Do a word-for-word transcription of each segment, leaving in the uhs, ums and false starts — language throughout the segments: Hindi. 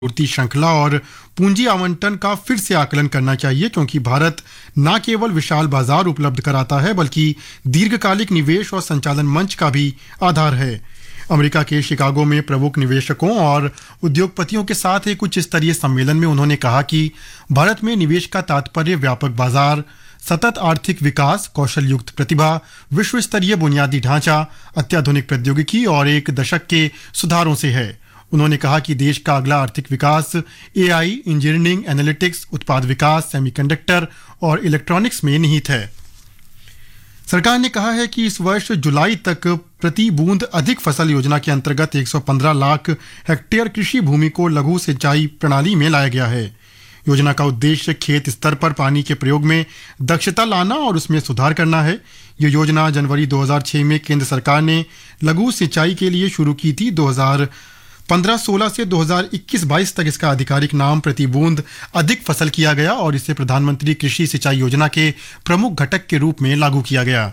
पूर्ति श्रृंखला और पूंजी आवंटन का फिर से आकलन करना चाहिए, क्योंकि भारत न केवल विशाल बाजार उपलब्ध कराता है बल्कि दीर्घकालिक निवेश और संचालन मंच का भी आधार है। अमेरिका के शिकागो में प्रमुख निवेशकों और उद्योगपतियों के साथ एक उच्च स्तरीय सम्मेलन में उन्होंने कहा कि भारत में निवेश का तात्पर्य व्यापक बाजार, सतत आर्थिक विकास, कौशल युक्त प्रतिभा, विश्व स्तरीय बुनियादी ढांचा, अत्याधुनिक प्रौद्योगिकी और एक दशक के सुधारों से है। उन्होंने कहा कि देश का अगला आर्थिक विकास एआई, इंजीनियरिंग, एनालिटिक्स, उत्पाद विकास, सेमीकंडक्टर और इलेक्ट्रॉनिक्स में निहित है। सरकार ने कहा है कि इस वर्ष जुलाई तक प्रति बूंद अधिक फसल योजना के अंतर्गत एक सौ पंद्रह लाख हेक्टेयर कृषि भूमि को लघु सिंचाई प्रणाली में लाया गया है। योजना का उद्देश्य खेत स्तर पर पानी के प्रयोग में दक्षता लाना और उसमें सुधार करना है। ये योजना जनवरी दो हज़ार छह में केंद्र सरकार ने लघु सिंचाई के लिए शुरू की थी। दो हज़ार पंद्रह सोलह से दो हज़ार इक्कीस बाईस तक इसका आधिकारिक नाम प्रति बूंद अधिक फसल किया गया और इसे प्रधानमंत्री कृषि सिंचाई योजना के प्रमुख घटक के रूप में लागू किया गया।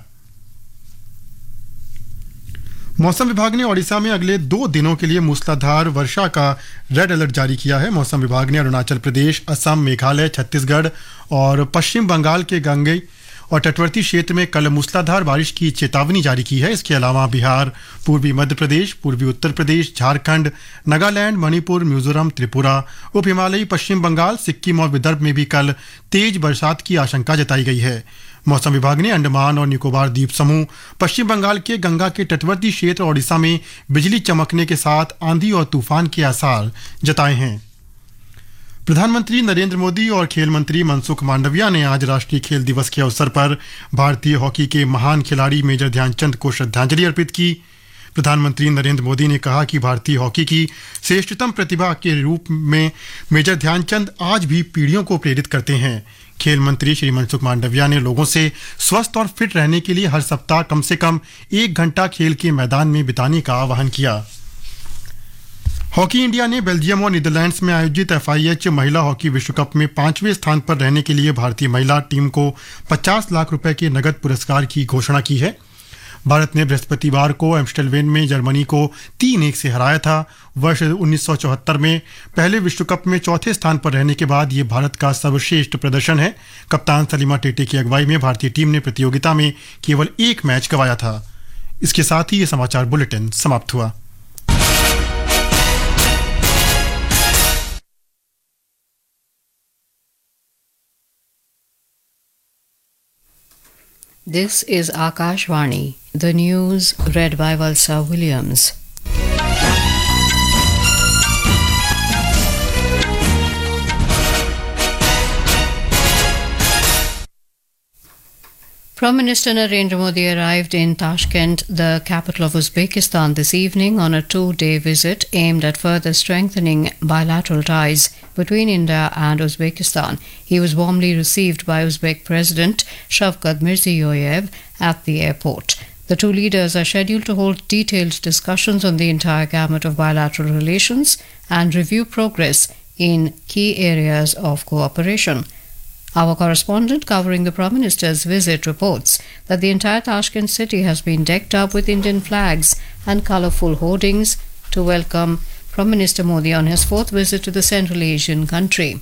मौसम विभाग ने ओडिशा में अगले दो दिनों के लिए मूसलाधार वर्षा का रेड अलर्ट जारी किया है। मौसम विभाग ने अरुणाचल प्रदेश, असम, मेघालय, छत्तीसगढ़ और पश्चिम बंगाल के गंगे और तटवर्ती क्षेत्र में कल मूसलाधार बारिश की चेतावनी जारी की है। इसके अलावा बिहार, पूर्वी मध्य प्रदेश, पूर्वी उत्तर प्रदेश, झारखंड, नागालैंड, मणिपुर, मिजोरम, त्रिपुरा, उप हिमालयी पश्चिम बंगाल, सिक्किम और विदर्भ में भी कल तेज बरसात की आशंका जताई गई है। मौसम विभाग ने अंडमान और निकोबार द्वीप समूह, पश्चिम बंगाल के गंगा के तटवर्ती क्षेत्र और ओडिशा में बिजली चमकने के साथ आंधी और तूफान के आसार जताए हैं। प्रधानमंत्री नरेंद्र मोदी और खेल मंत्री मनसुख मांडविया ने आज राष्ट्रीय खेल दिवस के अवसर पर भारतीय हॉकी के महान खिलाड़ी मेजर ध्यानचंद को श्रद्धांजलि अर्पित की। प्रधानमंत्री नरेंद्र मोदी ने कहा कि भारतीय हॉकी की श्रेष्ठतम प्रतिभा के रूप में मेजर ध्यानचंद आज भी पीढ़ियों को प्रेरित करते हैं। खेल मंत्री श्री मनसुख मांडविया ने लोगों से स्वस्थ और फिट रहने के लिए हर सप्ताह कम से कम एक घंटा खेल के मैदान में बिताने का आह्वान किया। हॉकी इंडिया ने बेल्जियम और नीदरलैंड्स में आयोजित एफआईएच महिला हॉकी विश्व कप में पांचवें स्थान पर रहने के लिए भारतीय महिला टीम को पचास लाख रुपए के नगद पुरस्कार की घोषणा की है। भारत ने बृहस्पतिवार को एम्स्टलवेन में जर्मनी को तीन एक से हराया था। वर्ष उन्नीस सौ चौहत्तर में पहले विश्व कप में चौथे स्थान पर रहने के बाद ये भारत का सर्वश्रेष्ठ प्रदर्शन है। कप्तान सलीमा टेटे की अगुवाई में भारतीय टीम ने प्रतियोगिता में केवल एक मैच गंवाया था। इसके साथ ही ये समाचार बुलेटिन समाप्त हुआ। This is Akashvani, the news read by Valsa Williams. Prime Minister Narendra Modi arrived in Tashkent, the capital of Uzbekistan, this evening on a two-day visit aimed at further strengthening bilateral ties between India and Uzbekistan. He was warmly received by Uzbek President Shavkat Mirziyoyev at the airport. The two leaders are scheduled to hold detailed discussions on the entire gamut of bilateral relations and review progress in key areas of cooperation. Our correspondent covering the Prime Minister's visit reports that the entire Tashkent city has been decked up with Indian flags and colourful hoardings to welcome Prime Minister Modi on his fourth visit to the Central Asian country.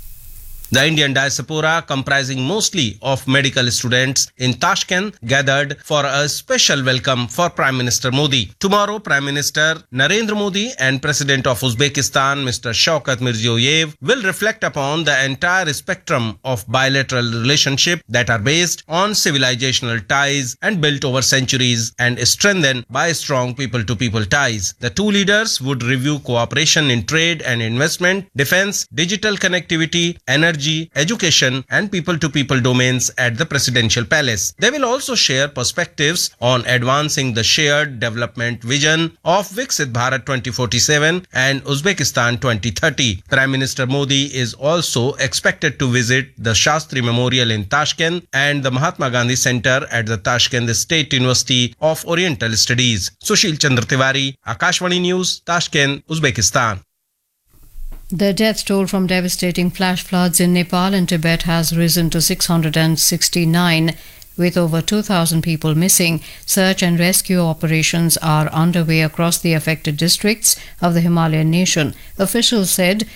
The Indian diaspora, comprising mostly of medical students in Tashkent, gathered for a special welcome for Prime Minister Modi. Tomorrow, Prime Minister Narendra Modi and President of Uzbekistan, Mister Shavkat Mirziyoyev, will reflect upon the entire spectrum of bilateral relationship that are based on civilizational ties and built over centuries and strengthened by strong people-to-people ties. The two leaders would review cooperation in trade and investment, defense, digital connectivity, energy, education and people-to-people domains at the Presidential Palace. They will also share perspectives on advancing the shared development vision of Viksit Bharat twenty forty-seven and Uzbekistan twenty thirty. Prime Minister Modi is also expected to visit the Shastri Memorial in Tashkent and the Mahatma Gandhi Center at the Tashkent State University of Oriental Studies. Sushil Chandra Tiwari, Akashvani News, Tashkent, Uzbekistan. The death toll from devastating flash floods in Nepal and Tibet has risen to six hundred sixty-nine, with over two thousand people missing. Search and rescue operations are underway across the affected districts of the Himalayan nation. Officials said